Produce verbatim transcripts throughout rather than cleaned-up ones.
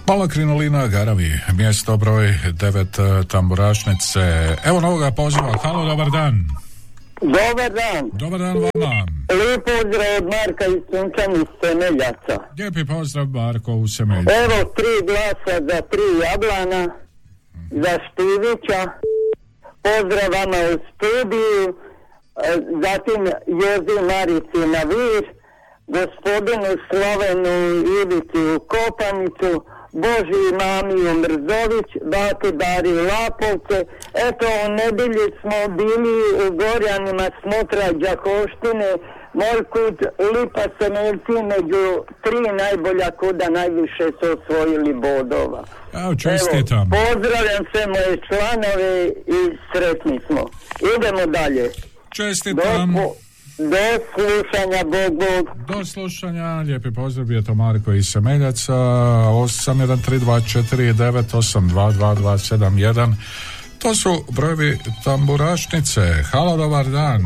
Mala Krinolina, Garavi, mjesto broj devet, Tamburašnice. Evo novoga poziva. Halo, dobar dan. Dobar dan. Dobar dan vama. Lijep pozdrav od Marka iz Sunčanih Semeljaca. Lijepi pozdrav Marko u Semeljcu. Evo tri glasa za tri Jablana, za Štivića. Pozdrav vama u studiju, zatim Jozi Marici na Vir, gospodinu Slovenu Ivici u Kopanicu, Boži mami u Mrzović, baki Dari Lapovce. Eto, u nedjelji smo bili u Gorjanima Smotra Đakoštine, moj kut Lipa Semeljci, među tri najbolja kuda najviše su osvojili bodova. Evo, čestitam. Evo, pozdravljam sve moje članove i sretni smo. Idemo dalje. Čestitam. Do, do slušanja, Bog Bog. Do slušanja, lijepi pozdrav, je to Marko iz Semeljaca, osam jedan tri dva četiri devet osam dva dva dva sedam jedan. To su brojevi Tamburašnice. Halo, dobar dan.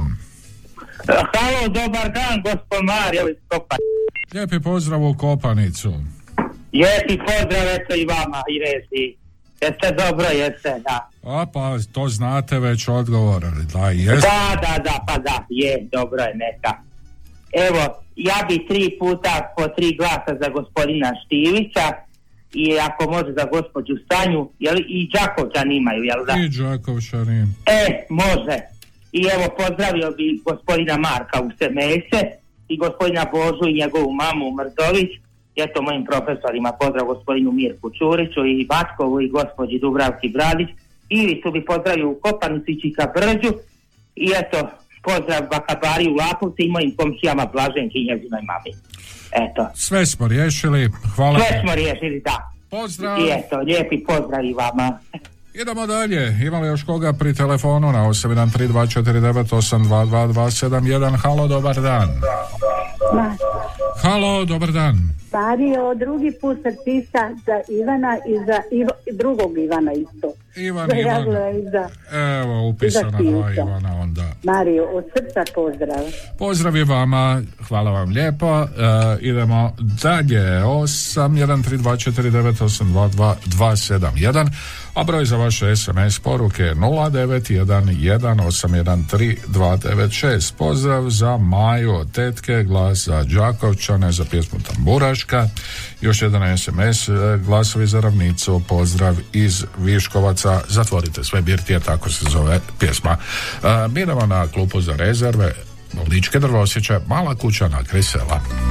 Halo, dobar dan, gospod Mario iz Kopanice. Lijepi pozdrav u Kopanicu. Lijepi pozdrav, eto i vama, i rezi. Jeste dobro, jeste, da. A pa, to znate već odgovor, da, jeste. Da, da, da, pa da, je, dobro je, neka. Evo, ja bi tri puta po tri glasa za gospodina Štivića i ako može za gospođu Stanju, jel, i Đakovčani imaju, jel da? I Đakovčani. E, može. I evo, pozdravio bi gospodina Marka u Semese i gospodina Božu i njegovu mamu Mrzović. Eto, mojim profesorima pozdrav gospodinu Mirku Čuriću i Batkovu i gospođi Dubravki Bradić. Ivicu bi pozdravio u Kopanici i Čika Brđu. I eto, pozdrav Bakabari u Lapovci i mojim komšijama Blaženki i njezinoj mami. Eto. Sve smo riješili, hvala. Sve smo riješili, da. Pozdrav. I eto, lijepi pozdrav i vama. Idemo dalje, ima li još koga pri telefonu na osam jedan tri dva četiri devet osam dva dva dva sedam jedan. Halo, dobar dan. Ma. Halo, dobar dan. Mario, drugi put se pisa za Ivana i za Ivo, drugog Ivana isto. Ivan, za Ivan. Za, Evo, upisana dva Ivana onda. Mario, od srca pozdrav. Pozdrav i vama, hvala vam lijepo. Uh, idemo dalje, osam jedan tri dva četiri devet osam dva dva dva sedam jedan, a broj za vaše es em es poruke nula devet jedan jedan osam jedan tri dva devet šest. Pozdrav za Maju od tetke, glas za Đakovčane, za pjesmu Tamburaška, još jedan es em es, glasovi za ravnicu, pozdrav iz Viškovaca, zatvorite sve birtije, tako se zove pjesma. Uh, mi idemo na klupu za rezerve, Ličke drvo osjeća, mala kuća na kraj sela.